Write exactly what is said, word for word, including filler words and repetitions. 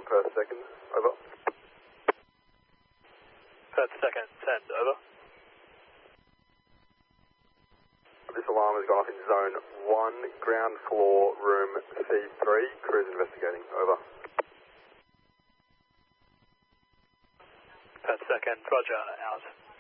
per second, over. Per second, ten, over. This alarm has gone off in zone one, ground floor, room C three, crews investigating, over. Per second, roger, out.